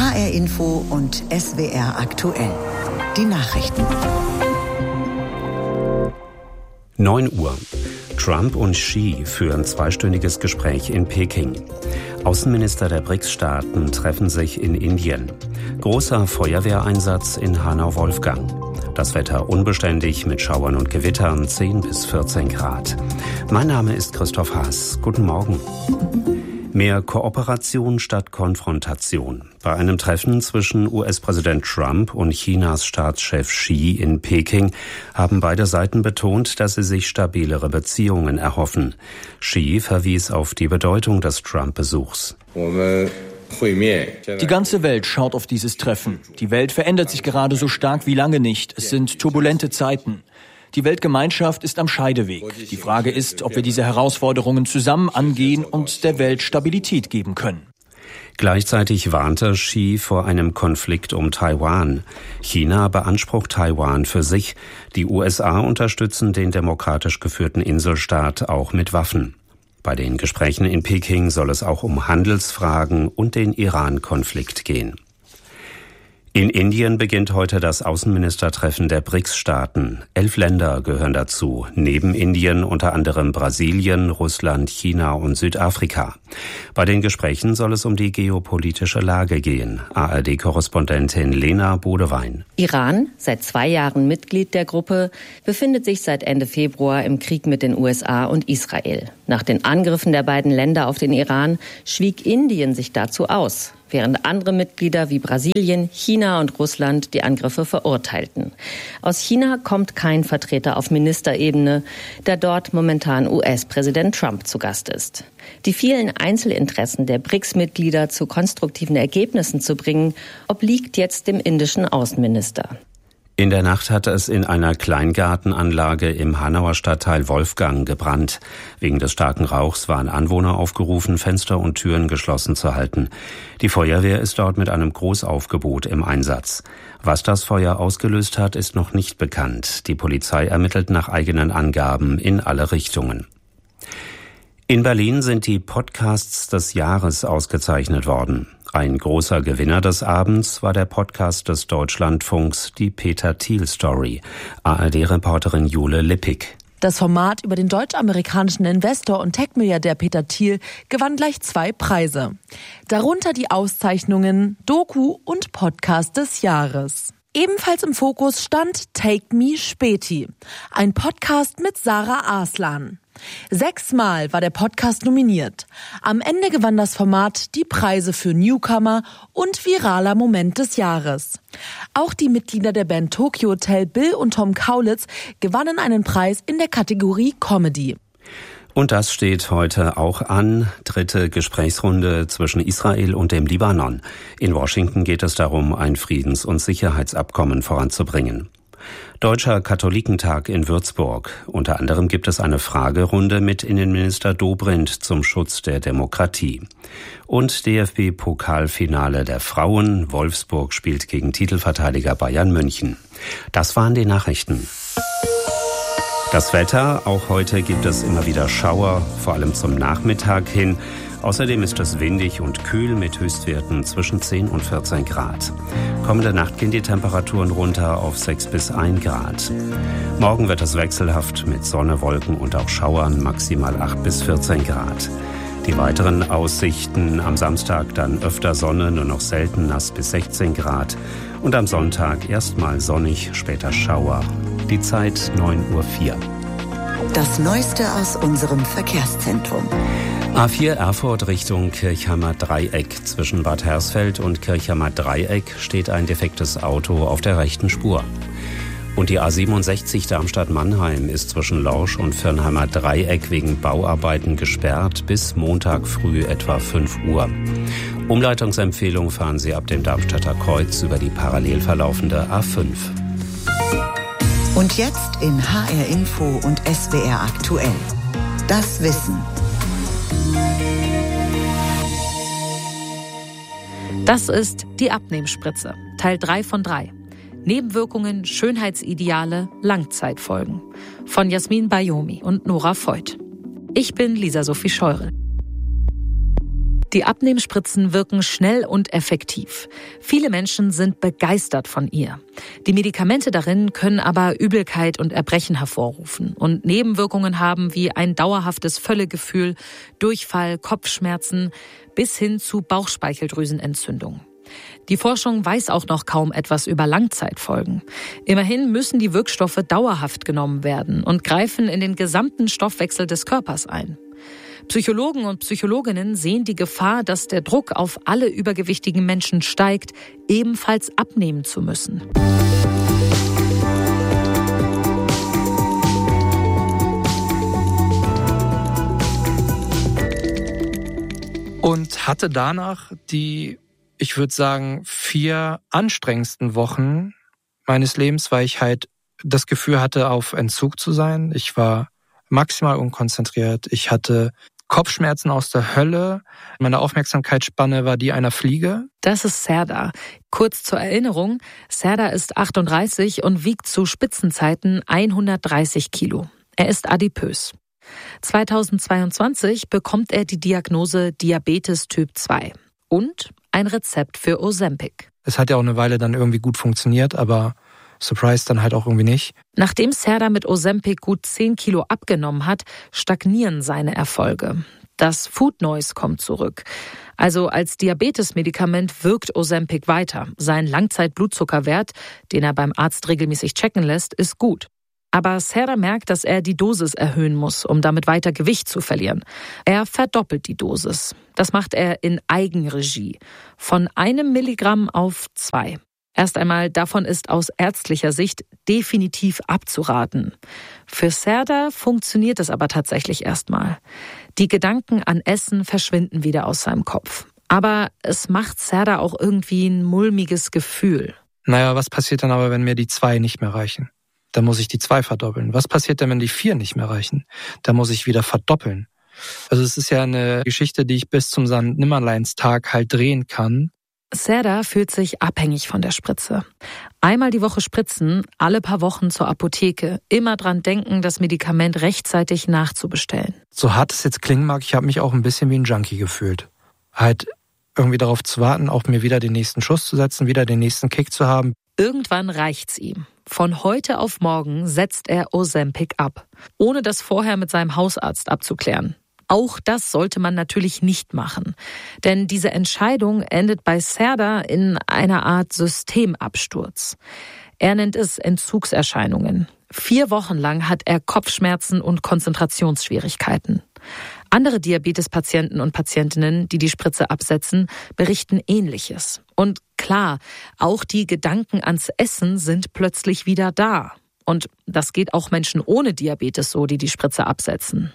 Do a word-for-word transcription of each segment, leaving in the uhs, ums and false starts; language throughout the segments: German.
H R Info und S W R aktuell. Die Nachrichten. neun Uhr. Trump und Xi führen zweistündiges Gespräch in Peking. Außenminister der B R I C S-Staaten treffen sich in Indien. Großer Feuerwehreinsatz in Hanau-Wolfgang. Das Wetter unbeständig mit Schauern und Gewittern, zehn bis vierzehn Grad. Mein Name ist Christoph Haas. Guten Morgen. Mehr Kooperation statt Konfrontation. Bei einem Treffen zwischen U S-Präsident Trump und Chinas Staatschef Xi in Peking haben beide Seiten betont, dass sie sich stabilere Beziehungen erhoffen. Xi verwies auf die Bedeutung des Trump-Besuchs. Die ganze Welt schaut auf dieses Treffen. Die Welt verändert sich gerade so stark wie lange nicht. Es sind turbulente Zeiten. Die Weltgemeinschaft ist am Scheideweg. Die Frage ist, ob wir diese Herausforderungen zusammen angehen und der Welt Stabilität geben können. Gleichzeitig warnte Xi vor einem Konflikt um Taiwan. China beansprucht Taiwan für sich. Die U S A unterstützen den demokratisch geführten Inselstaat auch mit Waffen. Bei den Gesprächen in Peking soll es auch um Handelsfragen und den Iran-Konflikt gehen. In Indien beginnt heute das Außenministertreffen der B R I C S-Staaten. Elf Länder gehören dazu, neben Indien unter anderem Brasilien, Russland, China und Südafrika. Bei den Gesprächen soll es um die geopolitische Lage gehen. A R D-Korrespondentin Lena Bodewein. Iran, seit zwei Jahren Mitglied der Gruppe, befindet sich seit Ende Februar im Krieg mit den U S A und Israel. Nach den Angriffen der beiden Länder auf den Iran schwieg Indien sich dazu aus, während andere Mitglieder wie Brasilien, China und Russland die Angriffe verurteilten. Aus China kommt kein Vertreter auf Ministerebene, da dort momentan U S-Präsident Trump zu Gast ist. Die vielen Einzelinteressen der B R I C S-Mitglieder zu konstruktiven Ergebnissen zu bringen, obliegt jetzt dem indischen Außenminister. In der Nacht hatte es in einer Kleingartenanlage im Hanauer Stadtteil Wolfgang gebrannt. Wegen des starken Rauchs waren Anwohner aufgerufen, Fenster und Türen geschlossen zu halten. Die Feuerwehr ist dort mit einem Großaufgebot im Einsatz. Was das Feuer ausgelöst hat, ist noch nicht bekannt. Die Polizei ermittelt nach eigenen Angaben in alle Richtungen. In Berlin sind die Podcasts des Jahres ausgezeichnet worden. Ein großer Gewinner des Abends war der Podcast des Deutschlandfunks, die Peter Thiel Story. A R D-Reporterin Jule Lippig. Das Format über den deutsch-amerikanischen Investor und Tech-Milliardär Peter Thiel gewann gleich zwei Preise. Darunter die Auszeichnungen Doku und Podcast des Jahres. Ebenfalls im Fokus stand Take Me Späti, ein Podcast mit Sarah Arslan. Sechsmal war der Podcast nominiert. Am Ende gewann das Format die Preise für Newcomer und viraler Moment des Jahres. Auch die Mitglieder der Band Tokyo Hotel, Bill und Tom Kaulitz, gewannen einen Preis in der Kategorie Comedy. Und das steht heute auch an. Dritte Gesprächsrunde zwischen Israel und dem Libanon. In Washington geht es darum, ein Friedens- und Sicherheitsabkommen voranzubringen. Deutscher Katholikentag in Würzburg. Unter anderem gibt es eine Fragerunde mit Innenminister Dobrindt zum Schutz der Demokratie. Und D F B-Pokalfinale der Frauen. Wolfsburg spielt gegen Titelverteidiger Bayern München. Das waren die Nachrichten. Das Wetter, auch heute gibt es immer wieder Schauer, vor allem zum Nachmittag hin. Außerdem ist es windig und kühl mit Höchstwerten zwischen zehn und vierzehn Grad. Kommende Nacht gehen die Temperaturen runter auf sechs bis ein Grad. Morgen wird es wechselhaft mit Sonne, Wolken und auch Schauern, maximal acht bis vierzehn Grad. Die weiteren Aussichten: am Samstag dann öfter Sonne, nur noch selten nass bis sechzehn Grad. Und am Sonntag erstmal sonnig, später Schauer. Die Zeit neun Uhr vier. Das Neueste aus unserem Verkehrszentrum. A vier Erfurt Richtung Kirchheimer Dreieck. Zwischen Bad Hersfeld und Kirchheimer Dreieck steht ein defektes Auto auf der rechten Spur. Und die A siebenundsechzig Darmstadt-Mannheim ist zwischen Lorsch und Firnheimer Dreieck wegen Bauarbeiten gesperrt bis Montag früh etwa fünf Uhr. Umleitungsempfehlung: fahren Sie ab dem Darmstädter Kreuz über die parallel verlaufende A fünf. Und jetzt in H R Info und S W R aktuell. Das Wissen. Das ist die Abnehmspritze, Teil drei von drei. Nebenwirkungen, Schönheitsideale, Langzeitfolgen. Von Jasmin Bayomi und Nora Voigt. Ich bin Lisa Sophie Scheure. Die Abnehmspritzen wirken schnell und effektiv. Viele Menschen sind begeistert von ihr. Die Medikamente darin können aber Übelkeit und Erbrechen hervorrufen und Nebenwirkungen haben wie ein dauerhaftes Völlegefühl, Durchfall, Kopfschmerzen bis hin zu Bauchspeicheldrüsenentzündung. Die Forschung weiß auch noch kaum etwas über Langzeitfolgen. Immerhin müssen die Wirkstoffe dauerhaft genommen werden und greifen in den gesamten Stoffwechsel des Körpers ein. Psychologen und Psychologinnen sehen die Gefahr, dass der Druck auf alle übergewichtigen Menschen steigt, ebenfalls abnehmen zu müssen. Und hatte danach die, ich würde sagen, vier anstrengendsten Wochen meines Lebens, weil ich halt das Gefühl hatte, auf Entzug zu sein. Ich war maximal unkonzentriert. Ich hatte Kopfschmerzen aus der Hölle. Meine Aufmerksamkeitsspanne war die einer Fliege. Das ist Serdar. Kurz zur Erinnerung, Serdar ist achtunddreißig und wiegt zu Spitzenzeiten hundertdreißig Kilo. Er ist adipös. zweitausendzweiundzwanzig bekommt er die Diagnose Diabetes Typ zwei und ein Rezept für Ozempic. Es hat ja auch eine Weile dann irgendwie gut funktioniert, aber Surprise dann halt auch irgendwie nicht. Nachdem Serdar mit Ozempic gut zehn Kilo abgenommen hat, stagnieren seine Erfolge. Das Food Noise kommt zurück. Also als Diabetesmedikament wirkt Ozempic weiter. Sein Langzeitblutzuckerwert, den er beim Arzt regelmäßig checken lässt, ist gut. Aber Serdar merkt, dass er die Dosis erhöhen muss, um damit weiter Gewicht zu verlieren. Er verdoppelt die Dosis. Das macht er in Eigenregie. Von einem Milligramm auf zwei. Erst einmal, davon ist aus ärztlicher Sicht definitiv abzuraten. Für Serdar funktioniert es aber tatsächlich erstmal. Die Gedanken an Essen verschwinden wieder aus seinem Kopf. Aber es macht Serdar auch irgendwie ein mulmiges Gefühl. Naja, was passiert dann aber, wenn mir die zwei nicht mehr reichen? Dann muss ich die zwei verdoppeln. Was passiert denn, wenn die vier nicht mehr reichen? Dann muss ich wieder verdoppeln. Also es ist ja eine Geschichte, die ich bis zum Sankt-Nimmerleins-Tag halt drehen kann. Serdar fühlt sich abhängig von der Spritze. Einmal die Woche spritzen, alle paar Wochen zur Apotheke. Immer dran denken, das Medikament rechtzeitig nachzubestellen. So hart es jetzt klingen mag, ich habe mich auch ein bisschen wie ein Junkie gefühlt. Halt irgendwie darauf zu warten, auch mir wieder den nächsten Schuss zu setzen, wieder den nächsten Kick zu haben. Irgendwann reicht's ihm. Von heute auf morgen setzt er Ozempic ab, ohne das vorher mit seinem Hausarzt abzuklären. Auch das sollte man natürlich nicht machen, denn diese Entscheidung endet bei Serdar in einer Art Systemabsturz. Er nennt es Entzugserscheinungen. Vier Wochen lang hat er Kopfschmerzen und Konzentrationsschwierigkeiten. Andere Diabetespatienten und Patientinnen, die die Spritze absetzen, berichten Ähnliches. Und klar, auch die Gedanken ans Essen sind plötzlich wieder da. Und das geht auch Menschen ohne Diabetes so, die die Spritze absetzen.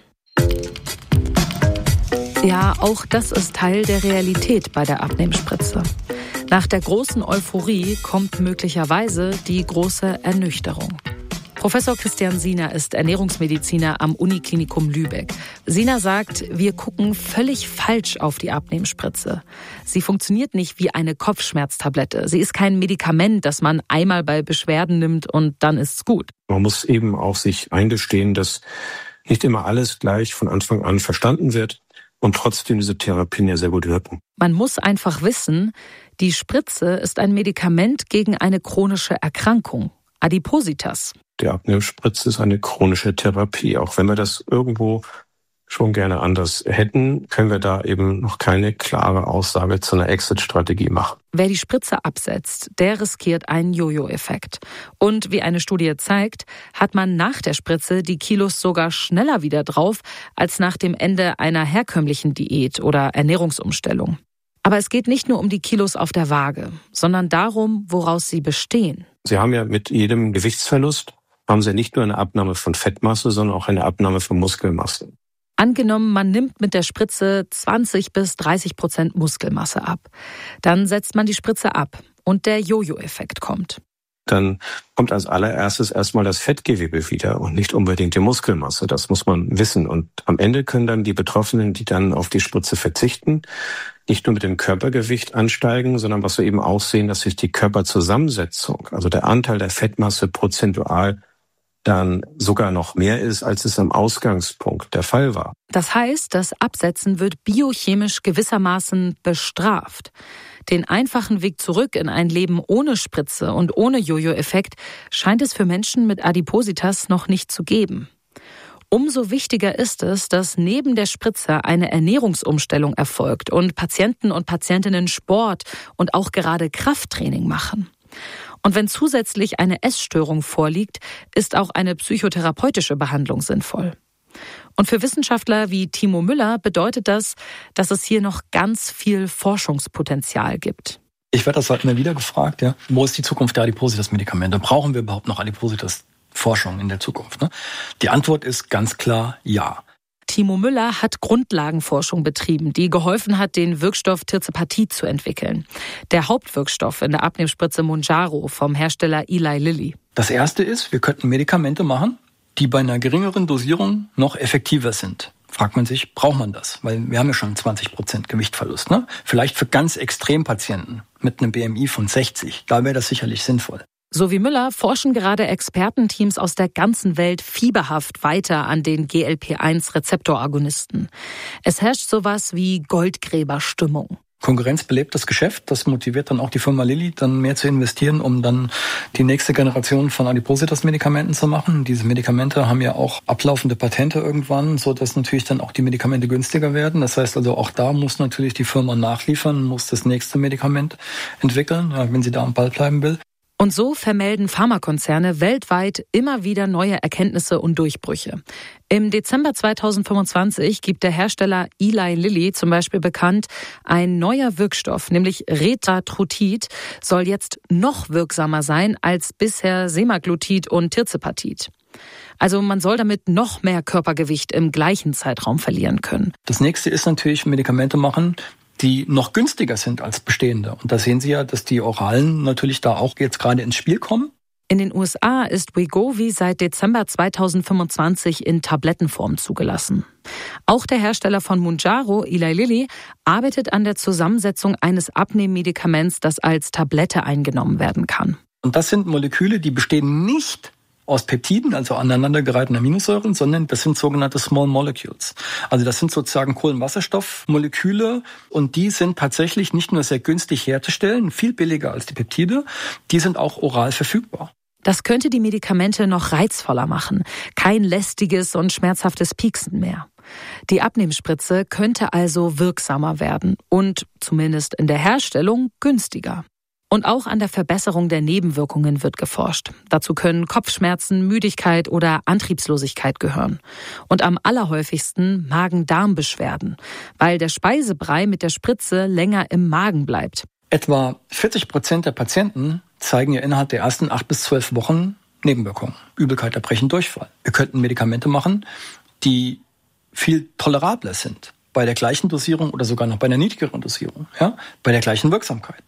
Ja, auch das ist Teil der Realität bei der Abnehmspritze. Nach der großen Euphorie kommt möglicherweise die große Ernüchterung. Professor Christian Siener ist Ernährungsmediziner am Uniklinikum Lübeck. Siener sagt, wir gucken völlig falsch auf die Abnehmspritze. Sie funktioniert nicht wie eine Kopfschmerztablette. Sie ist kein Medikament, das man einmal bei Beschwerden nimmt und dann ist's gut. Man muss eben auch sich eingestehen, dass nicht immer alles gleich von Anfang an verstanden wird und trotzdem diese Therapien ja sehr gut wirken. Man muss einfach wissen, die Spritze ist ein Medikament gegen eine chronische Erkrankung, Adipositas. Die Abnehmspritze ist eine chronische Therapie. Auch wenn wir das irgendwo schon gerne anders hätten, können wir da eben noch keine klare Aussage zu einer Exit-Strategie machen. Wer die Spritze absetzt, der riskiert einen Jojo-Effekt. Und wie eine Studie zeigt, hat man nach der Spritze die Kilos sogar schneller wieder drauf als nach dem Ende einer herkömmlichen Diät oder Ernährungsumstellung. Aber es geht nicht nur um die Kilos auf der Waage, sondern darum, woraus sie bestehen. Sie haben ja mit jedem Gewichtsverlust haben Sie nicht nur eine Abnahme von Fettmasse, sondern auch eine Abnahme von Muskelmasse. Angenommen, man nimmt mit der Spritze zwanzig bis dreißig Prozent Muskelmasse ab. Dann setzt man die Spritze ab und der Jojo-Effekt kommt. Dann kommt als allererstes erstmal das Fettgewebe wieder und nicht unbedingt die Muskelmasse. Das muss man wissen. Und am Ende können dann die Betroffenen, die dann auf die Spritze verzichten, nicht nur mit dem Körpergewicht ansteigen, sondern was wir eben auch sehen, dass sich die Körperzusammensetzung, also der Anteil der Fettmasse prozentual dann sogar noch mehr ist, als es am Ausgangspunkt der Fall war. Das heißt, das Absetzen wird biochemisch gewissermaßen bestraft. Den einfachen Weg zurück in ein Leben ohne Spritze und ohne Jojo-Effekt scheint es für Menschen mit Adipositas noch nicht zu geben. Umso wichtiger ist es, dass neben der Spritze eine Ernährungsumstellung erfolgt und Patienten und Patientinnen Sport und auch gerade Krafttraining machen. Und wenn zusätzlich eine Essstörung vorliegt, ist auch eine psychotherapeutische Behandlung sinnvoll. Und für Wissenschaftler wie Timo Müller bedeutet das, dass es hier noch ganz viel Forschungspotenzial gibt. Ich werde das halt immer wieder gefragt, ja, wo ist die Zukunft der Adipositas-Medikamente? Brauchen wir überhaupt noch Adipositas-Forschung in der Zukunft? Ne? Die Antwort ist ganz klar ja. Timo Müller hat Grundlagenforschung betrieben, die geholfen hat, den Wirkstoff Tirzepatit zu entwickeln. Der Hauptwirkstoff in der Abnehmspritze Mounjaro vom Hersteller Eli Lilly. Das erste ist, wir könnten Medikamente machen, die bei einer geringeren Dosierung noch effektiver sind. Fragt man sich, braucht man das? Weil wir haben ja schon zwanzig Prozent Gewichtverlust. Ne? Vielleicht für ganz Extrempatienten mit einem B M I von sechzig. Da wäre das sicherlich sinnvoll. So wie Müller forschen gerade Expertenteams aus der ganzen Welt fieberhaft weiter an den G L P eins Rezeptoragonisten. Es herrscht sowas wie Goldgräberstimmung. Konkurrenz belebt das Geschäft, das motiviert dann auch die Firma Lilly, dann mehr zu investieren, um dann die nächste Generation von Adipositas-Medikamenten zu machen. Diese Medikamente haben ja auch ablaufende Patente irgendwann, so dass natürlich dann auch die Medikamente günstiger werden. Das heißt also, auch da muss natürlich die Firma nachliefern, muss das nächste Medikament entwickeln, wenn sie da am Ball bleiben will. Und so vermelden Pharmakonzerne weltweit immer wieder neue Erkenntnisse und Durchbrüche. Im Dezember zweitausendfünfundzwanzig gibt der Hersteller Eli Lilly zum Beispiel bekannt, ein neuer Wirkstoff, nämlich Retatrutid, soll jetzt noch wirksamer sein als bisher Semaglutid und Tirzepatit. Also man soll damit noch mehr Körpergewicht im gleichen Zeitraum verlieren können. Das nächste ist natürlich Medikamente machen, die noch günstiger sind als bestehende. Und da sehen Sie ja, dass die Oralen natürlich da auch jetzt gerade ins Spiel kommen. In den U S A ist Wegovy seit Dezember zweitausendfünfundzwanzig in Tablettenform zugelassen. Auch der Hersteller von Mounjaro, Eli Lilly, arbeitet an der Zusammensetzung eines Abnehmmedikaments, das als Tablette eingenommen werden kann. Und das sind Moleküle, die bestehen nicht aus Peptiden, also aneinandergereihten Aminosäuren, sondern das sind sogenannte Small Molecules. Also das sind sozusagen Kohlenwasserstoffmoleküle und die sind tatsächlich nicht nur sehr günstig herzustellen, viel billiger als die Peptide, die sind auch oral verfügbar. Das könnte die Medikamente noch reizvoller machen. Kein lästiges und schmerzhaftes Pieksen mehr. Die Abnehmspritze könnte also wirksamer werden und zumindest in der Herstellung günstiger. Und auch an der Verbesserung der Nebenwirkungen wird geforscht. Dazu können Kopfschmerzen, Müdigkeit oder Antriebslosigkeit gehören. Und am allerhäufigsten Magen-Darm-Beschwerden, weil der Speisebrei mit der Spritze länger im Magen bleibt. Etwa vierzig Prozent der Patienten zeigen ja innerhalb der ersten acht bis zwölf Wochen Nebenwirkungen. Übelkeit, Erbrechen, Durchfall. Wir könnten Medikamente machen, die viel tolerabler sind. Bei der gleichen Dosierung oder sogar noch bei einer niedrigeren Dosierung. Ja? Bei der gleichen Wirksamkeit.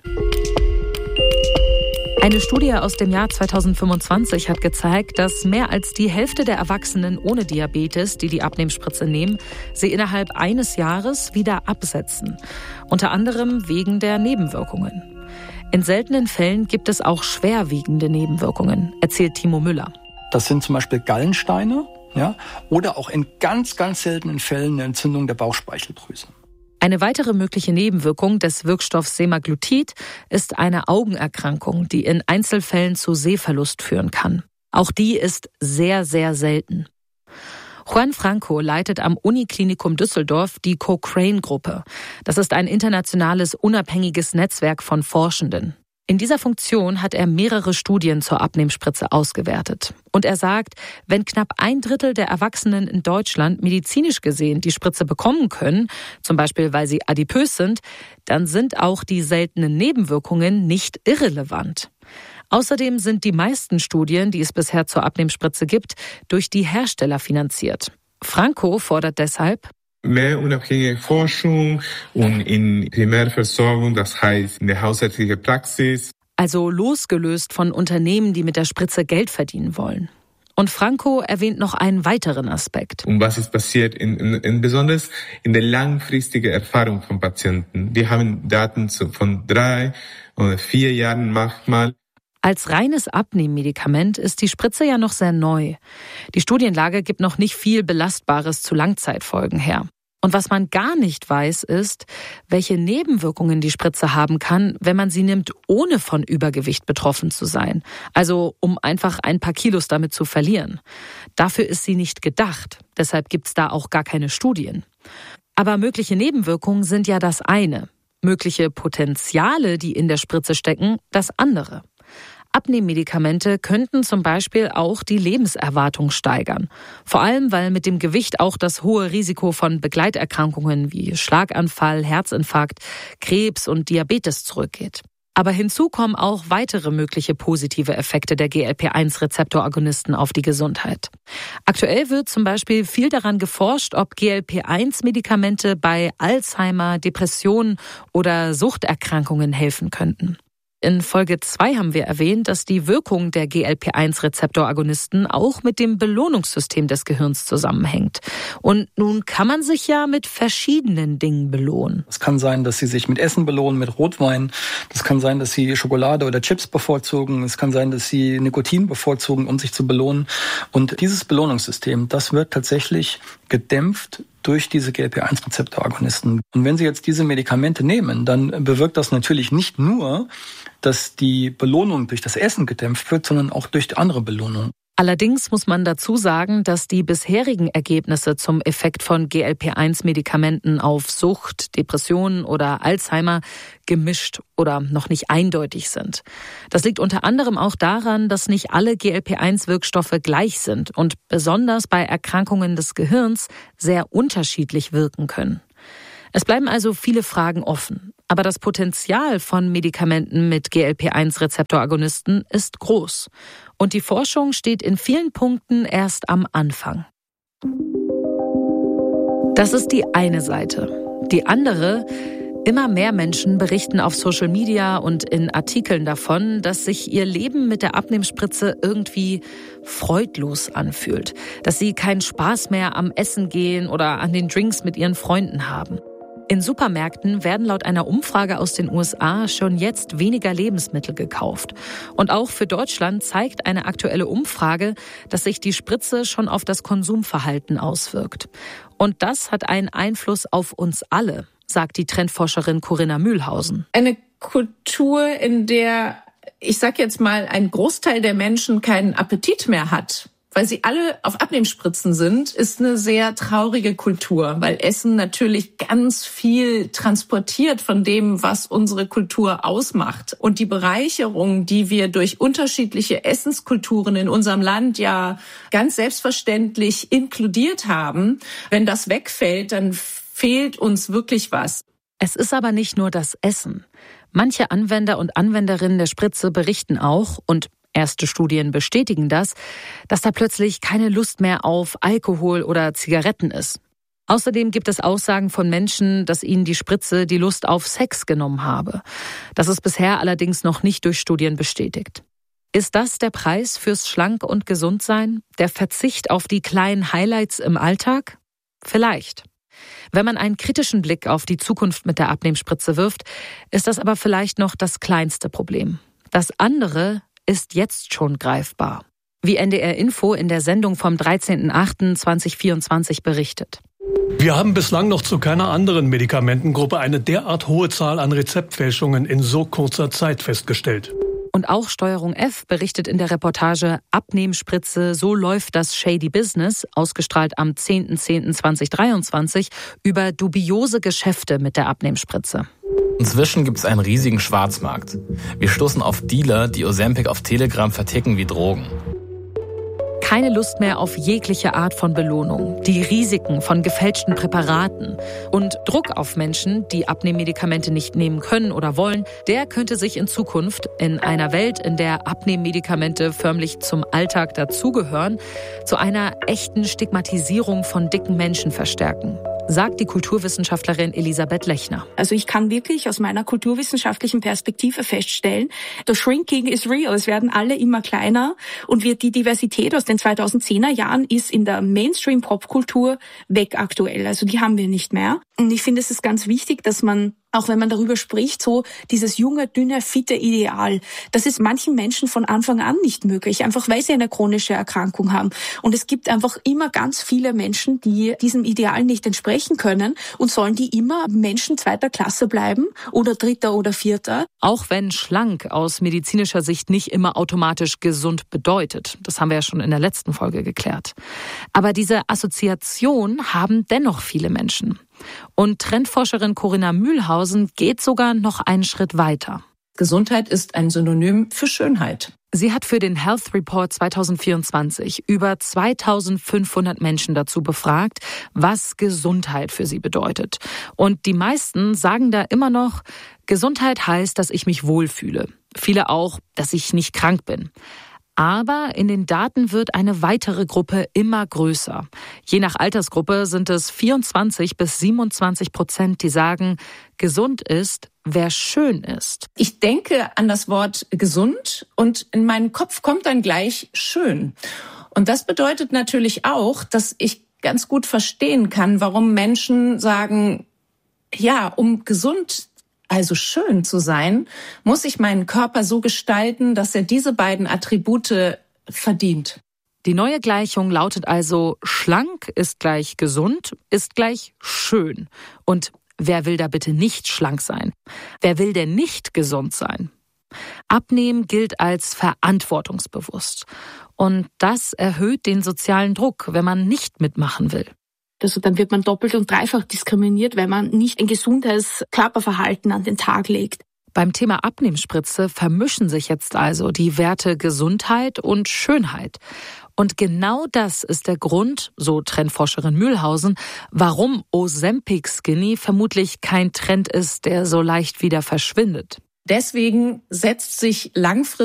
Eine Studie aus dem Jahr zweitausendfünfundzwanzig hat gezeigt, dass mehr als die Hälfte der Erwachsenen ohne Diabetes, die die Abnehmspritze nehmen, sie innerhalb eines Jahres wieder absetzen. Unter anderem wegen der Nebenwirkungen. In seltenen Fällen gibt es auch schwerwiegende Nebenwirkungen, erzählt Timo Müller. Das sind zum Beispiel Gallensteine, ja, oder auch in ganz, ganz seltenen Fällen eine Entzündung der Bauchspeicheldrüse. Eine weitere mögliche Nebenwirkung des Wirkstoffs Semaglutid ist eine Augenerkrankung, die in Einzelfällen zu Sehverlust führen kann. Auch die ist sehr, sehr selten. Juan Franco leitet am Uniklinikum Düsseldorf die Cochrane-Gruppe. Das ist ein internationales, unabhängiges Netzwerk von Forschenden. In dieser Funktion hat er mehrere Studien zur Abnehmspritze ausgewertet. Und er sagt, wenn knapp ein Drittel der Erwachsenen in Deutschland medizinisch gesehen die Spritze bekommen können, zum Beispiel weil sie adipös sind, dann sind auch die seltenen Nebenwirkungen nicht irrelevant. Außerdem sind die meisten Studien, die es bisher zur Abnehmspritze gibt, durch die Hersteller finanziert. Franco fordert deshalb mehr unabhängige Forschung und in Primärversorgung, das heißt in der hausärztlichen Praxis. Also losgelöst von Unternehmen, die mit der Spritze Geld verdienen wollen. Und Franco erwähnt noch einen weiteren Aspekt. Und was ist passiert, in, in, in besonders in der langfristigen Erfahrung von Patienten. Die haben Daten zu, von drei oder vier Jahren manchmal. Als reines Abnehmmedikament ist die Spritze ja noch sehr neu. Die Studienlage gibt noch nicht viel Belastbares zu Langzeitfolgen her. Und was man gar nicht weiß, ist, welche Nebenwirkungen die Spritze haben kann, wenn man sie nimmt, ohne von Übergewicht betroffen zu sein. Also um einfach ein paar Kilos damit zu verlieren. Dafür ist sie nicht gedacht. Deshalb gibt's da auch gar keine Studien. Aber mögliche Nebenwirkungen sind ja das eine. Mögliche Potenziale, die in der Spritze stecken, das andere. Abnehmmedikamente könnten zum Beispiel auch die Lebenserwartung steigern. Vor allem, weil mit dem Gewicht auch das hohe Risiko von Begleiterkrankungen wie Schlaganfall, Herzinfarkt, Krebs und Diabetes zurückgeht. Aber hinzu kommen auch weitere mögliche positive Effekte der G L P eins Rezeptoragonisten auf die Gesundheit. Aktuell wird zum Beispiel viel daran geforscht, ob G L P eins Medikamente bei Alzheimer, Depressionen oder Suchterkrankungen helfen könnten. In Folge zwei haben wir erwähnt, dass die Wirkung der G L P eins Rezeptoragonisten auch mit dem Belohnungssystem des Gehirns zusammenhängt. Und nun kann man sich ja mit verschiedenen Dingen belohnen. Es kann sein, dass Sie sich mit Essen belohnen, mit Rotwein. Das kann sein, dass Sie Schokolade oder Chips bevorzugen. Es kann sein, dass Sie Nikotin bevorzugen, um sich zu belohnen. Und dieses Belohnungssystem, das wird tatsächlich gedämpft durch diese G L P eins Rezeptoragonisten. Und wenn Sie jetzt diese Medikamente nehmen, dann bewirkt das natürlich nicht nur, dass die Belohnung durch das Essen gedämpft wird, sondern auch durch andere Belohnung. Allerdings muss man dazu sagen, dass die bisherigen Ergebnisse zum Effekt von G L P eins Medikamenten auf Sucht, Depressionen oder Alzheimer gemischt oder noch nicht eindeutig sind. Das liegt unter anderem auch daran, dass nicht alle G L P eins Wirkstoffe gleich sind und besonders bei Erkrankungen des Gehirns sehr unterschiedlich wirken können. Es bleiben also viele Fragen offen. Aber das Potenzial von Medikamenten mit G L P eins Rezeptoragonisten ist groß. Und die Forschung steht in vielen Punkten erst am Anfang. Das ist die eine Seite. Die andere: Immer mehr Menschen berichten auf Social Media und in Artikeln davon, dass sich ihr Leben mit der Abnehmspritze irgendwie freudlos anfühlt. Dass sie keinen Spaß mehr am Essen gehen oder an den Drinks mit ihren Freunden haben. In Supermärkten werden laut einer Umfrage aus den U S A schon jetzt weniger Lebensmittel gekauft. Und auch für Deutschland zeigt eine aktuelle Umfrage, dass sich die Spritze schon auf das Konsumverhalten auswirkt. Und das hat einen Einfluss auf uns alle, sagt die Trendforscherin Corinna Mühlhausen. Eine Kultur, in der, ich sag jetzt mal, ein Großteil der Menschen keinen Appetit mehr hat, weil sie alle auf Abnehmspritzen sind, ist eine sehr traurige Kultur, weil Essen natürlich ganz viel transportiert von dem, was unsere Kultur ausmacht. Und die Bereicherung, die wir durch unterschiedliche Essenskulturen in unserem Land ja ganz selbstverständlich inkludiert haben, wenn das wegfällt, dann fehlt uns wirklich was. Es ist aber nicht nur das Essen. Manche Anwender und Anwenderinnen der Spritze berichten auch, und erste Studien bestätigen das, dass da plötzlich keine Lust mehr auf Alkohol oder Zigaretten ist. Außerdem gibt es Aussagen von Menschen, dass ihnen die Spritze die Lust auf Sex genommen habe. Das ist bisher allerdings noch nicht durch Studien bestätigt. Ist das der Preis fürs Schlank- und Gesundsein? Der Verzicht auf die kleinen Highlights im Alltag? Vielleicht. Wenn man einen kritischen Blick auf die Zukunft mit der Abnehmspritze wirft, ist das aber vielleicht noch das kleinste Problem. Das andere ist jetzt schon greifbar. Wie N D R Info in der Sendung vom dreizehnten achten zweitausendvierundzwanzig berichtet. Wir haben bislang noch zu keiner anderen Medikamentengruppe eine derart hohe Zahl an Rezeptfälschungen in so kurzer Zeit festgestellt. Und auch Steuerung F berichtet in der Reportage Abnehmspritze, so läuft das Shady Business, ausgestrahlt am zehnten zehnten zweitausenddreiundzwanzig, über dubiose Geschäfte mit der Abnehmspritze. Inzwischen gibt es einen riesigen Schwarzmarkt. Wir stoßen auf Dealer, die Ozempic auf Telegram verticken wie Drogen. Keine Lust mehr auf jegliche Art von Belohnung, die Risiken von gefälschten Präparaten und Druck auf Menschen, die Abnehmmedikamente nicht nehmen können oder wollen, der könnte sich in Zukunft in einer Welt, in der Abnehmmedikamente förmlich zum Alltag dazugehören, zu einer echten Stigmatisierung von dicken Menschen verstärken, sagt die Kulturwissenschaftlerin Elisabeth Lechner. Also ich kann wirklich aus meiner kulturwissenschaftlichen Perspektive feststellen, das Shrinking is real. Es werden alle immer kleiner und wird die Diversität aus den zweitausendzehner Jahren ist in der Mainstream-Popkultur weg aktuell. Also die haben wir nicht mehr. Und ich finde, es ist ganz wichtig, dass man Auch wenn man darüber spricht, so dieses junge, dünne, fitte Ideal, das ist manchen Menschen von Anfang an nicht möglich, einfach weil sie eine chronische Erkrankung haben. Und es gibt einfach immer ganz viele Menschen, die diesem Ideal nicht entsprechen können und sollen die immer Menschen zweiter Klasse bleiben oder dritter oder vierter. Auch wenn schlank aus medizinischer Sicht nicht immer automatisch gesund bedeutet. Das haben wir ja schon in der letzten Folge geklärt. Aber diese Assoziation haben dennoch viele Menschen. Und Trendforscherin Corinna Mühlhausen geht sogar noch einen Schritt weiter. Gesundheit ist ein Synonym für Schönheit. Sie hat für den Health Report zwanzig vierundzwanzig über zweitausendfünfhundert Menschen dazu befragt, was Gesundheit für sie bedeutet. Und die meisten sagen da immer noch, Gesundheit heißt, dass ich mich wohlfühle. Viele auch, dass ich nicht krank bin. Aber in den Daten wird eine weitere Gruppe immer größer. Je nach Altersgruppe sind es vierundzwanzig bis siebenundzwanzig Prozent, die sagen, gesund ist, wer schön ist. Ich denke an das Wort gesund und in meinen Kopf kommt dann gleich schön. Und das bedeutet natürlich auch, dass ich ganz gut verstehen kann, warum Menschen sagen, ja, um gesund also schön zu sein, muss ich meinen Körper so gestalten, dass er diese beiden Attribute verdient. Die neue Gleichung lautet also, schlank ist gleich gesund, ist gleich schön. Und wer will da bitte nicht schlank sein? Wer will denn nicht gesund sein? Abnehmen gilt als verantwortungsbewusst. Und das erhöht den sozialen Druck, wenn man nicht mitmachen will. Also dann wird man doppelt und dreifach diskriminiert, weil man nicht ein gesundes Körperverhalten an den Tag legt. Beim Thema Abnehmspritze vermischen sich jetzt also die Werte Gesundheit und Schönheit. Und genau das ist der Grund, so Trendforscherin Mühlhausen, warum Ozempic Skinny vermutlich kein Trend ist, der so leicht wieder verschwindet. Deswegen setzt sich langfristig